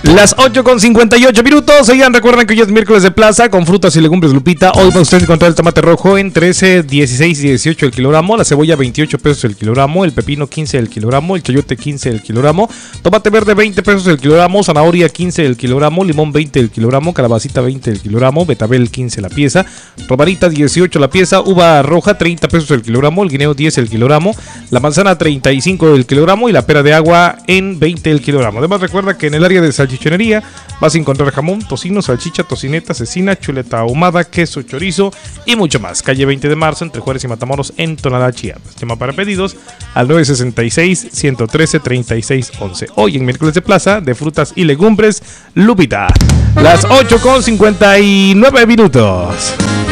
Las 8:58. Oigan, recuerden que hoy es miércoles de plaza con frutas y legumbres Lupita. Hoy va usted a encontrar el tomate rojo en 13, 16 y 18 el kilogramo, la cebolla 28 pesos el kilogramo, el pepino 15 el kilogramo, el chayote 15 el kilogramo, tomate verde 20 pesos el kilogramo, zanahoria 15 el kilogramo, limón 20 el kilogramo, calabacita 20 el kilogramo, betabel 15 la pieza, romarita 18 la pieza, uva roja 30 pesos el kilogramo, el guineo 10 el kilogramo, la manzana 35 el kilogramo y la pera de agua en 20 el kilogramo. Además, recuerda que en el área de salchichonería vas a encontrar jamón, tocino, salchicha, tocineta, cecina, chuleta ahumada, queso, chorizo y mucho más. Calle 20 de marzo entre Juárez y Matamoros en Tonalá, Chiapas. Llama para pedidos al 966-113-3611. Hoy en miércoles de plaza de frutas y legumbres Lupita. Las 8:59.